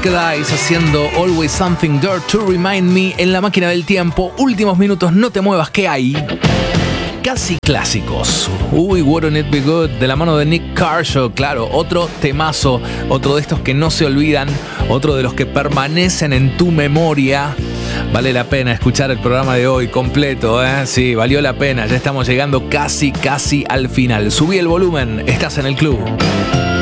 Naked Eyes haciendo Always Something There to Remind Me en la máquina del tiempo. Últimos minutos, no te muevas, ¿qué hay? Casi clásicos. Wouldn't It Be Good, de la mano de Nick Kershaw, claro, otro temazo, otro de estos que no se olvidan, otro de los que permanecen en tu memoria. Vale la pena escuchar el programa de hoy completo, ¿eh? Sí, valió la pena, ya estamos llegando casi al final. Subí el volumen, estás en el club.